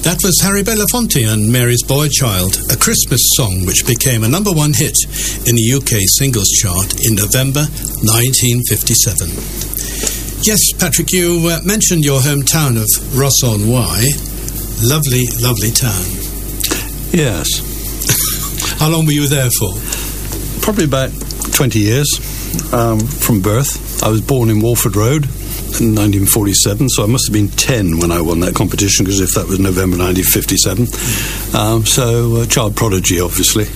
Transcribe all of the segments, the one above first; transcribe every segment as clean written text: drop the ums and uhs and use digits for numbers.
That was Harry Belafonte and Mary's Boy Child, a Christmas song which became a number one hit in the UK singles chart in November 1957. Yes, Patrick, you mentioned your hometown of Ross-on-Wye. Lovely, lovely town. Yes. How long were you there for? Probably about 20 years from birth. I was born in Walford Road in 1947, so I must have been 10 when I won that competition, because if that was November 1957. So child prodigy, obviously.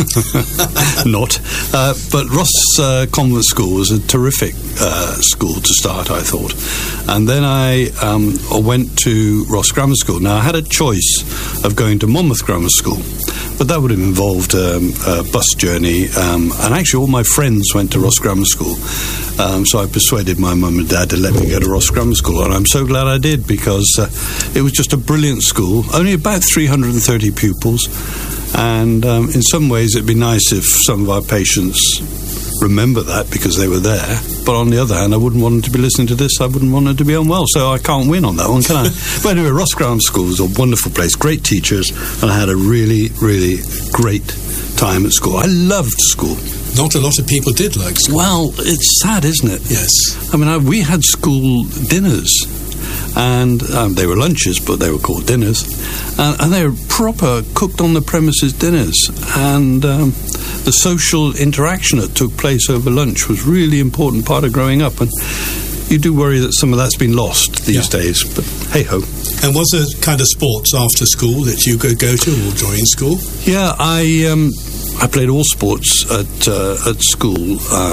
Not. But Ross Convent School was a terrific school to start, I thought. And then I went to Ross Grammar School. Now, I had a choice of going to Monmouth Grammar School, but that would have involved a bus journey. And actually, all my friends went to Ross Grammar School. So I persuaded my mum and dad to let me go to Ross Grammar School. And I'm so glad I did, because it was just a brilliant school. Only about 330 pupils. And in some ways, it'd be nice if some of our patients remember that, because they were there. But on the other hand, I wouldn't want them to be listening to this. I wouldn't want them to be unwell. So I can't win on that one, can I? But anyway, Ross Grammar School was a wonderful place, great teachers, and I had a really, really great time at school. I loved school. Not a lot of people did like school. Well, it's sad, isn't it? Yes. I mean, we had school dinners, and they were lunches, but they were called dinners, and they were proper cooked on the premises dinners, and the social interaction that took place over lunch was really important part of growing up, and you do worry that some of that's been lost these days, but hey-ho. And was there kind of sports after school that you could go to or during school? Yeah, I played all sports at school.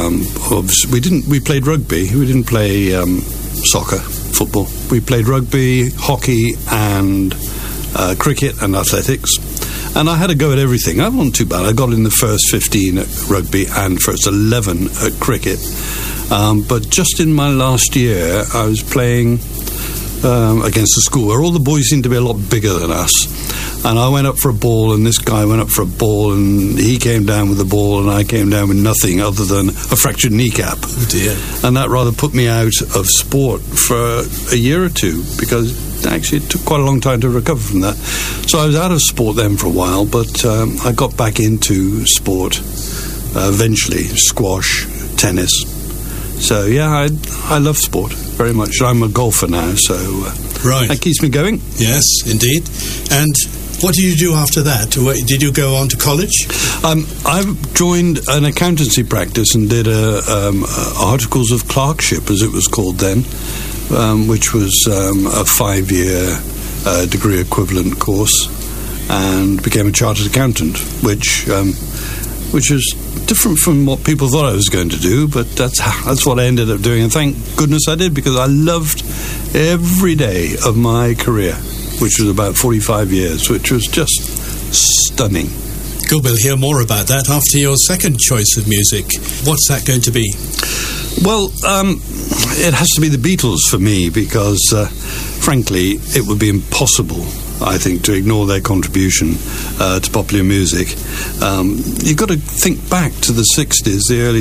We played rugby. We didn't play soccer, football. We played rugby, hockey, and cricket and athletics. And I had a go at everything. I wasn't too bad. I got in the first 15 at rugby and first 11 at cricket. But just in my last year, I was playing against a school where all the boys seemed to be a lot bigger than us. And I went up for a ball, and this guy went up for a ball, and he came down with the ball, and I came down with nothing other than a fractured kneecap. Oh dear. And that rather put me out of sport for a year or two, because actually it took quite a long time to recover from that. So I was out of sport then for a while, but I got back into sport eventually, squash, tennis. So yeah, I love sport very much. I'm a golfer now, so right. That keeps me going. Yes, indeed. And what did you do after that? Did you go on to college? I joined an accountancy practice and did articles of clerkship, as it was called then, which was a 5-year degree equivalent course, and became a chartered accountant, which was different from what people thought I was going to do, but that's what I ended up doing, and thank goodness I did, because I loved every day of my career, which was about 45 years, which was just stunning. Good, we'll hear more about that after your second choice of music. What's that going to be? Well, it has to be the Beatles for me, because frankly, it would be impossible, I think, to ignore their contribution to popular music. You've got to think back to the 60s, the early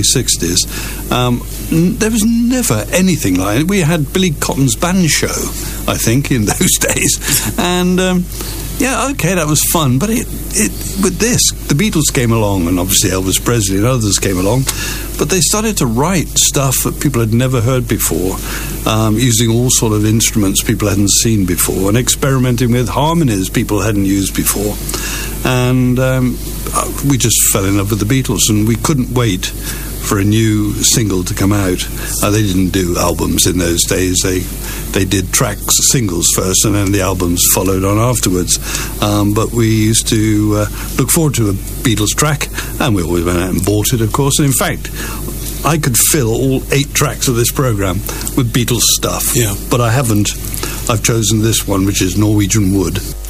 60s. There was never anything like it. We had Billy Cotton's band show, I think, in those days. And yeah, okay, that was fun. But with this, the Beatles came along, and obviously Elvis Presley and others came along. But they started to write stuff that people had never heard before, using all sort of instruments people hadn't seen before, and experimenting with harmonies people hadn't used before. And we just fell in love with the Beatles, and we couldn't wait for a new single to come out. They didn't do albums in those days. They did tracks, singles first, and then the albums followed on afterwards. But we used to look forward to a Beatles track, and we always went out and bought it, of course. And in fact, I could fill all 8 tracks of this program with Beatles stuff. Yeah. But I haven't. I've chosen this one, which is Norwegian Wood.